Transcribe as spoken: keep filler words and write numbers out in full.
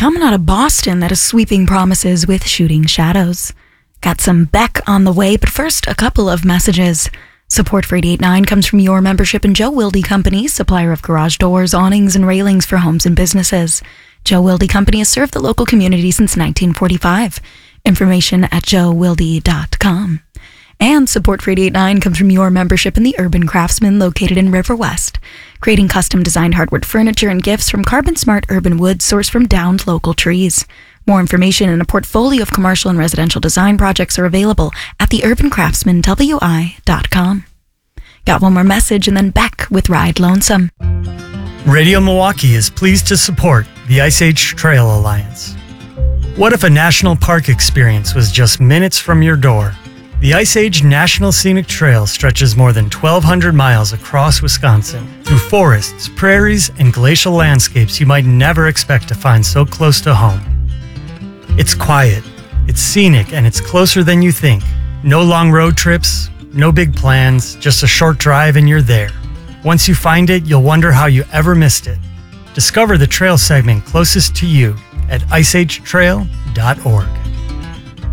coming out of Boston that is sweeping promises with Shooting Shadows. Got some Beck on the way, but first, a couple of messages. Support for eighty-eight point nine comes from your membership in Joe Wilde Company, supplier of garage doors, awnings, and railings for homes and businesses. Joe Wilde Company has served the local community since nineteen forty-five. Information at joe wilde dot com. And support for eighty-eight point nine comes from your membership in the Urban Craftsman located in River West, creating custom-designed hardwood furniture and gifts from carbon-smart urban wood sourced from downed local trees. More information and a portfolio of commercial and residential design projects are available at the urban craftsman w i dot com. Got one more message and then back with Ride Lonesome. Radio Milwaukee is pleased to support the Ice Age Trail Alliance. What if a national park experience was just minutes from your door? The Ice Age National Scenic Trail stretches more than twelve hundred miles across Wisconsin through forests, prairies, and glacial landscapes you might never expect to find so close to home. It's quiet, it's scenic, and it's closer than you think. No long road trips, no big plans, just a short drive and you're there. Once you find it, you'll wonder how you ever missed it. Discover the trail segment closest to you at ice age trail dot org.